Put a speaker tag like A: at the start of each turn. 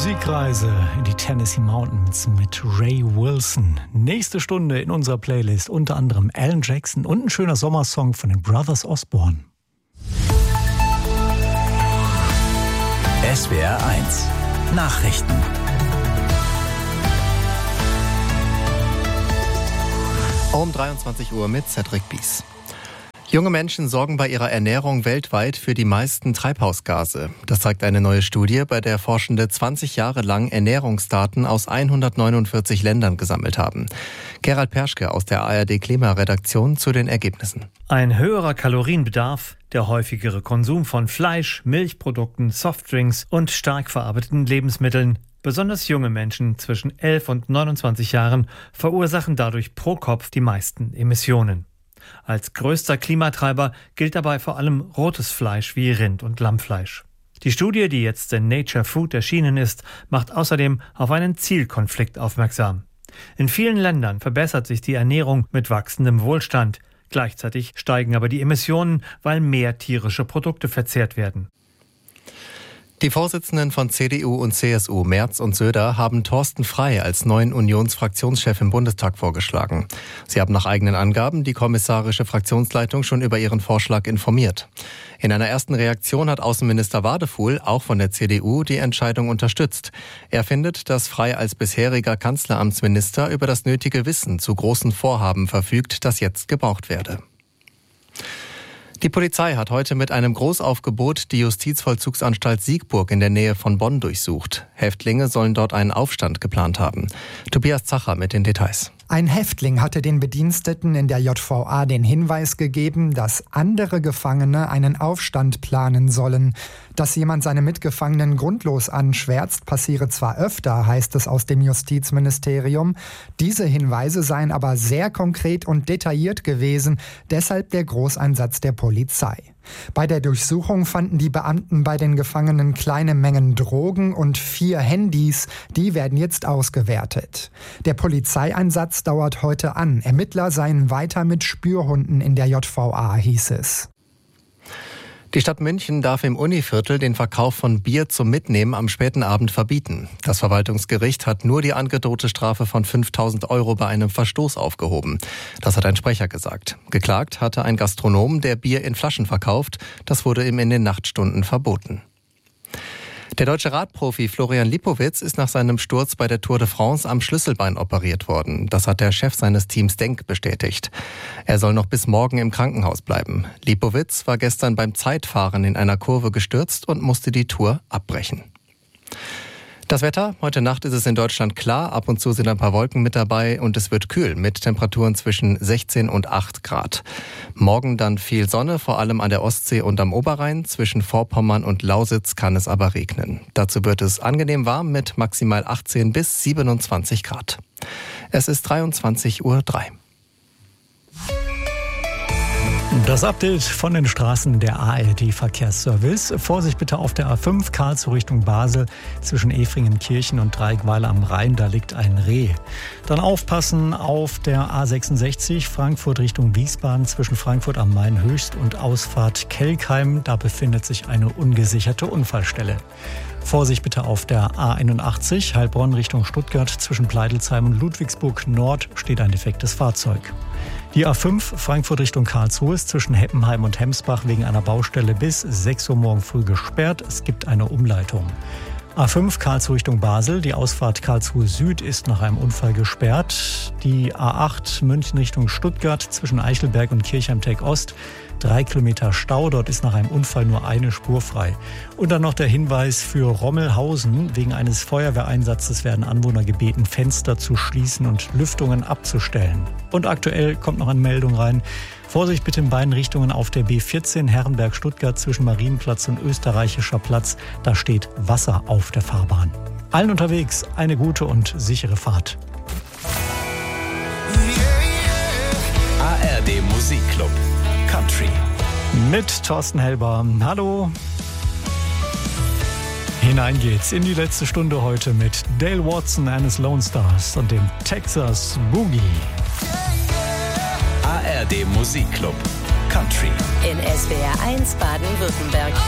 A: Musikreise in die Tennessee Mountains mit Ray Wilson. Nächste Stunde in unserer Playlist unter anderem Alan Jackson und ein schöner Sommersong von den Brothers Osborne.
B: SWR 1 Nachrichten.
C: Um 23 Uhr mit Cedric Bies. Junge Menschen sorgen bei ihrer Ernährung weltweit für die meisten Treibhausgase. Das zeigt eine neue Studie, bei der Forschende 20 Jahre lang Ernährungsdaten aus 149 Ländern gesammelt haben. Gerald Perschke aus der ARD-Klimaredaktion zu den Ergebnissen.
D: Ein höherer Kalorienbedarf, der häufigere Konsum von Fleisch, Milchprodukten, Softdrinks und stark verarbeiteten Lebensmitteln. Besonders junge Menschen zwischen 11 und 29 Jahren verursachen dadurch pro Kopf die meisten Emissionen. Als größter Klimatreiber gilt dabei vor allem rotes Fleisch wie Rind- und Lammfleisch. Die Studie, die jetzt in Nature Food erschienen ist, macht außerdem auf einen Zielkonflikt aufmerksam. In vielen Ländern verbessert sich die Ernährung mit wachsendem Wohlstand. Gleichzeitig steigen aber die Emissionen, weil mehr tierische Produkte verzehrt werden.
C: Die Vorsitzenden von CDU und CSU, Merz und Söder, haben Thorsten Frey als neuen Unionsfraktionschef im Bundestag vorgeschlagen. Sie haben nach eigenen Angaben die kommissarische Fraktionsleitung schon über ihren Vorschlag informiert. In einer ersten Reaktion hat Außenminister Wadefuhl, auch von der CDU, die Entscheidung unterstützt. Er findet, dass Frey als bisheriger Kanzleramtsminister über das nötige Wissen zu großen Vorhaben verfügt, das jetzt gebraucht werde. Die Polizei hat heute mit einem Großaufgebot die Justizvollzugsanstalt Siegburg in der Nähe von Bonn durchsucht. Häftlinge sollen dort einen Aufstand geplant haben. Tobias Zacher mit den Details.
E: Ein Häftling hatte den Bediensteten in der JVA den Hinweis gegeben, dass andere Gefangene einen Aufstand planen sollen. Dass jemand seine Mitgefangenen grundlos anschwärzt, passiere zwar öfter, heißt es aus dem Justizministerium. Diese Hinweise seien aber sehr konkret und detailliert gewesen, deshalb der Großeinsatz der Polizei. Bei der Durchsuchung fanden die Beamten bei den Gefangenen kleine Mengen Drogen und 4 Handys. Die werden jetzt ausgewertet. Der Polizeieinsatz dauert heute an. Ermittler seien weiter mit Spürhunden in der JVA, hieß es.
C: Die Stadt München darf im Univiertel den Verkauf von Bier zum Mitnehmen am späten Abend verbieten. Das Verwaltungsgericht hat nur die angedrohte Strafe von 5.000 € bei einem Verstoß aufgehoben. Das hat ein Sprecher gesagt. Geklagt hatte ein Gastronom, der Bier in Flaschen verkauft. Das wurde ihm in den Nachtstunden verboten. Der deutsche Radprofi Florian Lipowitz ist nach seinem Sturz bei der Tour de France am Schlüsselbein operiert worden. Das hat der Chef seines Teams Denk bestätigt. Er soll noch bis morgen im Krankenhaus bleiben. Lipowitz war gestern beim Zeitfahren in einer Kurve gestürzt und musste die Tour abbrechen. Das Wetter, heute Nacht ist es in Deutschland klar, ab und zu sind ein paar Wolken mit dabei und es wird kühl mit Temperaturen zwischen 16 und 8 Grad. Morgen dann viel Sonne, vor allem an der Ostsee und am Oberrhein. Zwischen Vorpommern und Lausitz kann es aber regnen. Dazu wird es angenehm warm mit maximal 18 bis 27 Grad. Es ist 23:03 Uhr.
A: Das Update von den Straßen der ARD-Verkehrsservice. Vorsicht bitte auf der A5 Karlsruhe Richtung Basel zwischen Efringenkirchen und Dreikweiler am Rhein, da liegt ein Reh. Dann aufpassen auf der A66 Frankfurt Richtung Wiesbaden zwischen Frankfurt am Main Höchst und Ausfahrt Kelkheim, da befindet sich eine ungesicherte Unfallstelle. Vorsicht bitte auf der A81 Heilbronn Richtung Stuttgart zwischen Pleidelsheim und Ludwigsburg Nord steht ein defektes Fahrzeug. Die A5 Frankfurt Richtung Karlsruhe ist zwischen Heppenheim und Hemsbach wegen einer Baustelle bis 6 Uhr morgen früh gesperrt. Es gibt eine Umleitung. A5 Karlsruhe Richtung Basel. Die Ausfahrt Karlsruhe Süd ist nach einem Unfall gesperrt. Die A8 München Richtung Stuttgart zwischen Eichelberg und Kirchheim-Tech Ost. 3 Kilometer Stau, dort ist nach einem Unfall nur eine Spur frei. Und dann noch der Hinweis für Rommelhausen. Wegen eines Feuerwehreinsatzes werden Anwohner gebeten, Fenster zu schließen und Lüftungen abzustellen. Und aktuell kommt noch eine Meldung rein. Vorsicht bitte in beiden Richtungen auf der B14 Herrenberg-Stuttgart zwischen Marienplatz und Österreichischer Platz. Da steht Wasser auf der Fahrbahn. Allen unterwegs eine gute und sichere Fahrt.
B: ARD Musikclub Country.
A: Mit Thorsten Helber. Hallo. Hinein geht's in die letzte Stunde heute mit Dale Watson and his Lone Stars und dem Texas Boogie.
B: ARD Musikclub Country.
F: In SWR 1 Baden-Württemberg.